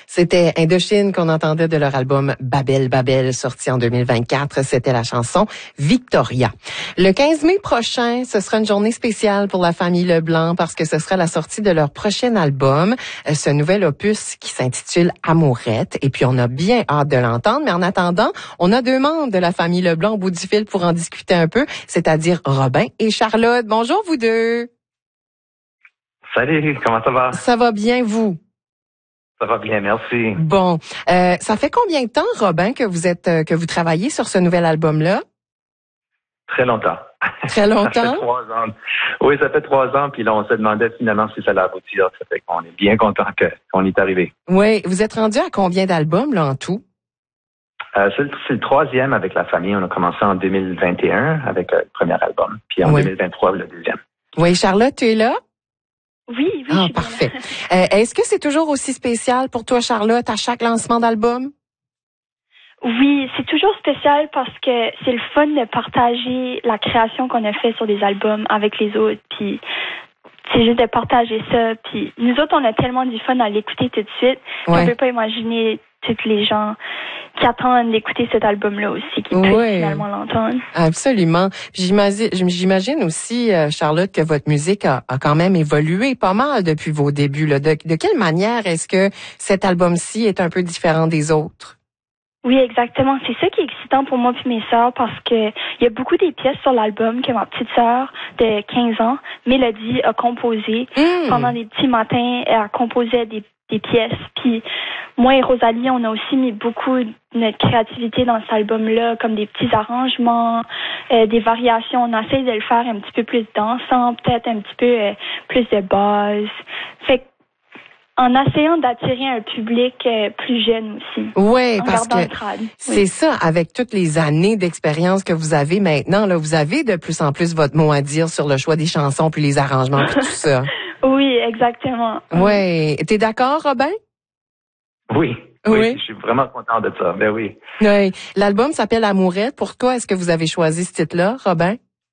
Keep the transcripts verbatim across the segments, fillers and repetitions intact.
C'était Indochine qu'on entendait de leur album Babel Babel, sorti en deux mille vingt-quatre. C'était la chanson Victoria. Le quinze mai prochain, ce sera une journée spéciale pour la famille Leblanc parce que ce sera la sortie de leur prochain album, ce nouvel opus qui s'intitule Amourette. Et puis, on a bien hâte de l'entendre. Mais en attendant, on a deux membres de la famille Leblanc au bout du fil pour en discuter un peu, c'est-à-dire Robin et Charlotte. Bonjour, vous deux. Salut, comment ça va? Ça va bien, vous? Ça va bien, merci. Bon, euh, ça fait combien de temps, Robin, que vous êtes euh, que vous travaillez sur ce nouvel album-là? Très longtemps. Très longtemps? Ça fait trois ans. Oui, ça fait trois ans, puis là, on se demandait finalement si ça allait aboutir. Ça fait qu'on est bien content que, qu'on y est arrivé. Oui, vous êtes rendu à combien d'albums, là, en tout? Euh, c'est, le, c'est le troisième avec la famille. On a commencé en deux mille vingt et un avec euh, le premier album, puis en oui. deux mille vingt-trois, le deuxième. Oui, Charlotte, tu es là? Oui, oui. Ah, parfait. euh, est-ce que c'est toujours aussi spécial pour toi, Charlotte, à chaque lancement d'album? Oui, c'est toujours spécial parce que c'est le fun de partager la création qu'on a fait sur des albums avec les autres, puis c'est juste de partager ça. Puis nous autres, on a tellement du fun à l'écouter tout de suite qu'on ouais. peut pas imaginer tous les gens qui attendent d'écouter cet album-là aussi, qui peuvent ouais. finalement l'entendre. Absolument. Puis j'imagine, j'imagine aussi, Charlotte, que votre musique a, a quand même évolué pas mal depuis vos débuts. Là. De, de quelle manière est-ce que cet album-ci est un peu différent des autres? Oui, exactement. C'est ça qui est excitant pour moi et mes sœurs parce que il y a beaucoup des pièces sur l'album que ma petite sœur de quinze ans, Mélodie, a composées. Mmh. Pendant des petits matins, elle composait des, des pièces. Puis moi et Rosalie, on a aussi mis beaucoup de notre créativité dans cet album-là, comme des petits arrangements, euh, des variations. On essaie de le faire un petit peu plus dansant, peut-être un petit peu euh, plus de base. Fait que en essayant d'attirer un public euh, plus jeune aussi. Oui, parce que c'est oui. ça, avec toutes les années d'expérience que vous avez maintenant, là, vous avez de plus en plus votre mot à dire sur le choix des chansons puis les arrangements puis tout ça. Oui, exactement. Oui. T'es d'accord, Robin? Oui. Oui. Oui. Je suis vraiment content de ça. Ben oui. Oui. L'album s'appelle Amourette. Pour toi, est-ce que vous avez choisi ce titre-là, Robin?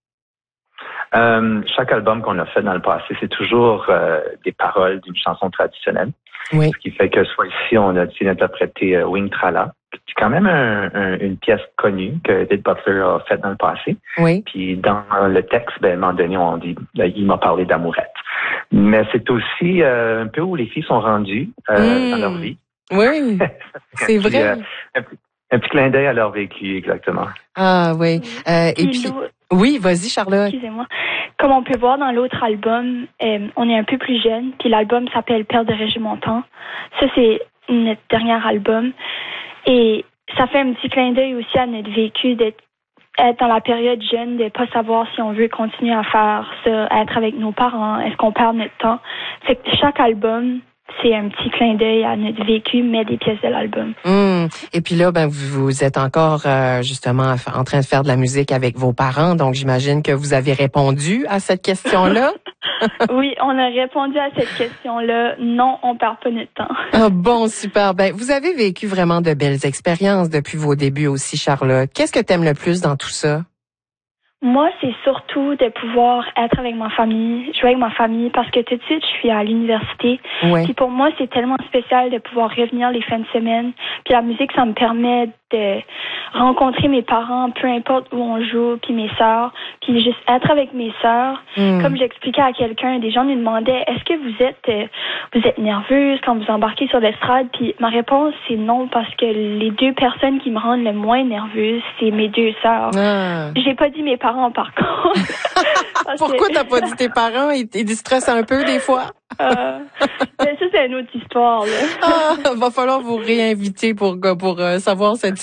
Euh, chaque album qu'on a fait dans le passé, c'est toujours euh, des paroles d'une chanson traditionnelle. Oui. Ce qui fait que soit ici, on a décidé d'interpréter euh, Wing Trala, qui est quand même un, un, une pièce connue que Edith Butler a faite dans le passé. Oui. Puis dans le texte, ben, à un moment donné, on dit, ben, il m'a parlé d'amourette. Mais c'est aussi euh, un peu où les filles sont rendues euh, mmh. dans leur vie. Oui, c'est vrai. Puis, euh, un, petit, un petit clin d'œil à leur vécu, exactement. Ah oui. Euh, et puis, oui, vas-y, Charlotte. Excusez-moi. Comme on peut voir dans l'autre album, euh, on est un peu plus jeune, puis l'album s'appelle Père de Régimentant. Ça, c'est notre dernier album. Et ça fait un petit clin d'œil aussi à notre vécu d'être être dans la période jeune, de pas savoir si on veut continuer à faire ça, à être avec nos parents, est-ce qu'on perd notre temps. Fait que chaque album, c'est un petit clin d'œil à notre vécu, mais des pièces de l'album. Mmh. Et puis là, ben vous, vous êtes encore euh, justement en train de faire de la musique avec vos parents, donc j'imagine que vous avez répondu à cette question-là. Oui, on a répondu à cette question-là. Non, on perd pas notre temps. Ah bon, super. Ben vous avez vécu vraiment de belles expériences depuis vos débuts aussi, Charlotte. Qu'est-ce que t'aimes le plus dans tout ça? Moi, c'est surtout de pouvoir être avec ma famille, jouer avec ma famille, parce que tout de suite, je suis à l'université. Ouais. Puis pour moi, c'est tellement spécial de pouvoir revenir les fins de semaine. Puis la musique, ça me permet de rencontrer mes parents, peu importe où on joue, puis mes sœurs, puis juste être avec mes sœurs. Mm. Comme j'expliquais à quelqu'un, des gens me demandaient, est-ce que vous êtes euh, vous êtes nerveuse quand vous embarquez sur l'estrade? Puis ma réponse, c'est non, parce que les deux personnes qui me rendent le moins nerveuse, c'est mes deux sœurs. Ah. J'ai pas dit mes parents, par contre. Pourquoi que... t'as pas dit tes parents? Ils, ils stressent un peu des fois? Euh, ça, c'est une autre histoire, là. Ah, va falloir vous réinviter pour, pour euh, savoir cette